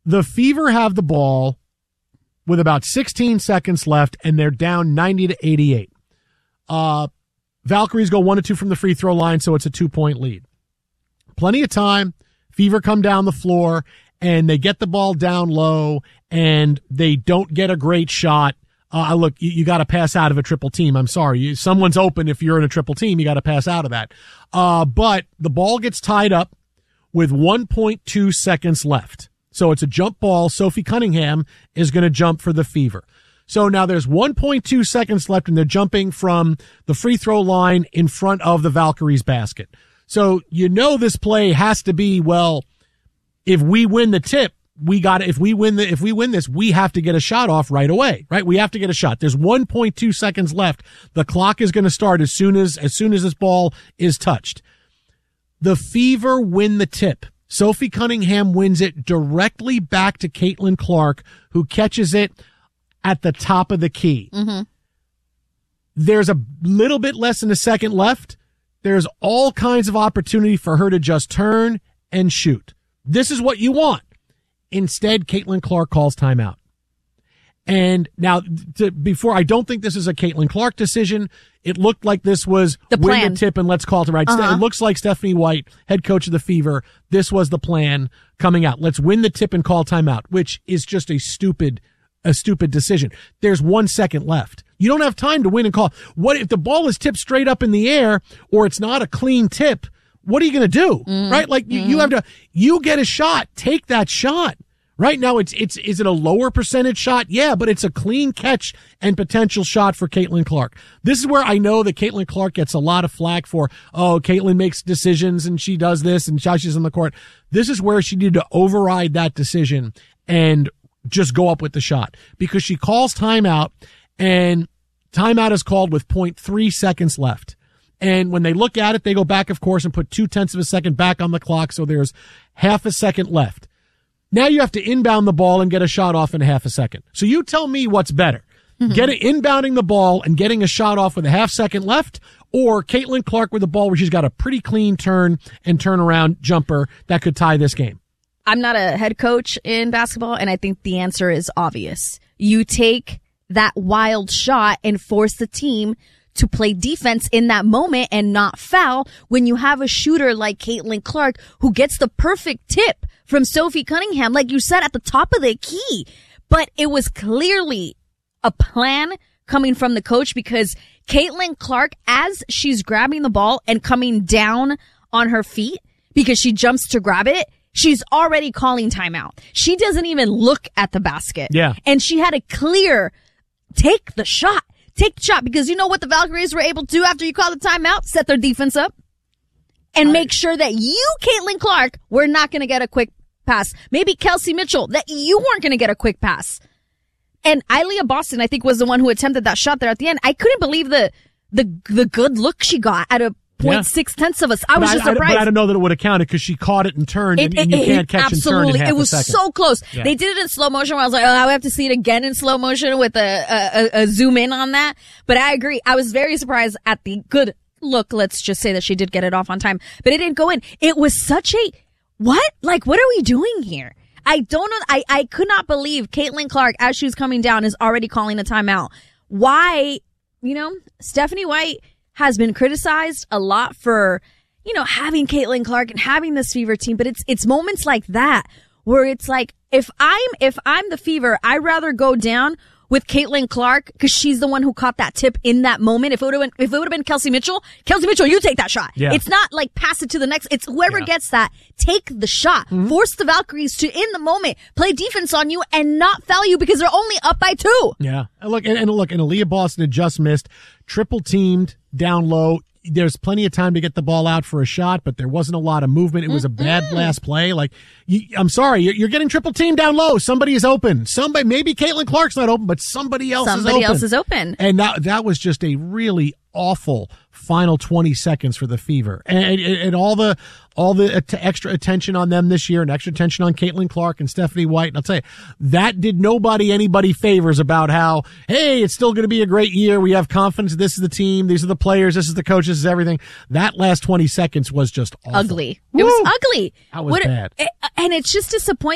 The Fever have the ball with about 16 seconds left, and they're down 90-88. Valkyries go 1-2 from the free throw line, so it's a 2-point lead. Plenty of time. Fever come down the floor, and they get the ball down low, and they don't get a great shot. Look, you got to pass out of a triple team. I'm sorry. Someone's open if you're in a triple team. You got to pass out of that. But the ball gets tied up with 1.2 seconds left. So it's a jump ball. Sophie Cunningham is going to jump for the Fever. So now there's 1.2 seconds left, and they're jumping from the free throw line in front of the Valkyries basket. So you know this play has to be, well, if we win the tip, if we win this, we have to get a shot off right away, right? We have to get a shot. There's 1.2 seconds left. The clock is going to start as soon as this ball is touched. The Fever win the tip. Sophie Cunningham wins it directly back to Caitlin Clark, who catches it at the top of the key. Mm-hmm. There's a little bit less than a second left. There's all kinds of opportunity for her to just turn and shoot. This is what you want. Instead, Caitlin Clark calls timeout. And now, before, I don't think this is a Caitlin Clark decision. It looked like this was the plan. Win the tip and let's call it right. Uh-huh. It looks like Stephanie White, head coach of the Fever, this was the plan coming out. Let's win the tip and call timeout, which is just a stupid decision. There's 1 second left. You don't have time to win and call. What if the ball is tipped straight up in the air or it's not a clean tip? What are you going to do? Right? Like you have to, you get a shot, take that shot. Right now, is it a lower percentage shot? Yeah, but it's a clean catch and potential shot for Caitlin Clark. This is where I know that Caitlin Clark gets a lot of flack for, Caitlin makes decisions and she does this and how she's on the court. This is where she needed to override that decision and just go up with the shot, because she calls timeout, and timeout is called with 0.3 seconds left. And when they look at it, they go back, of course, and put 0.2 of a second back on the clock. So there's half a second left. Now you have to inbound the ball and get a shot off in half a second. So you tell me what's better. Inbounding the ball and getting a shot off with a half second left, or Caitlin Clark with the ball where she's got a pretty clean turn and turnaround jumper that could tie this game. I'm not a head coach in basketball, and I think the answer is obvious. You take that wild shot and force the team to play defense in that moment and not foul when you have a shooter like Caitlin Clark who gets the perfect tip from Sophie Cunningham, like you said, at the top of the key. But it was clearly a plan coming from the coach, because Caitlin Clark, as she's grabbing the ball and coming down on her feet because she jumps to grab it, she's already calling timeout. She doesn't even look at the basket. Yeah. And she had a clear take the shot, because you know what the Valkyries were able to do after you call the timeout? Set their defense up and make sure that you, Caitlin Clark, were not going to get a quick pass. Maybe Kelsey Mitchell, that you weren't going to get a quick pass. And Ilea Boston, I think, was the one who attempted that shot there at the end. I couldn't believe the good look she got at a 0.6 of us. I was just surprised. But I don't know that it would have counted, because she caught it and turned, and you can't catch and turn in half a second. It was so close. Yeah. They did it in slow motion where I was like, I have to see it again in slow motion with a zoom in on that. But I agree. I was very surprised at the good look. Let's just say that she did get it off on time, but it didn't go in. It was such a, what? Like, what are we doing here? I don't know. I could not believe Caitlin Clark, as she was coming down, is already calling a timeout. Why? Stephanie White has been criticized a lot for, having Caitlin Clark and having this Fever team, but it's moments like that where it's like, if I'm the Fever, I'd rather go down with Caitlin Clark, because she's the one who caught that tip in that moment. If it would have been Kelsey Mitchell, you take that shot. Yeah. It's not like pass it to the next. It's whoever gets that, take the shot. Mm-hmm. Force the Valkyries to, in the moment, play defense on you and not foul you because they're only up by 2. Yeah. And Ilea Boston had just missed, triple teamed down low. There's plenty of time to get the ball out for a shot, but there wasn't a lot of movement. It was a bad last play. Like, I'm sorry, you're getting triple team down low. Somebody is open. Maybe Caitlin Clark's not open, but somebody else is open. And that was just a really awful final 20 seconds for the Fever, and all the extra attention on them this year, and extra attention on Caitlin Clark and Stephanie White. And I'll tell you, that did anybody favors about how, hey, it's still going to be a great year. We have confidence. This is the team. These are the players. This is the coaches. This is everything. That last 20 seconds was just awful. Ugly. It was ugly. That was bad. And it's just disappointing.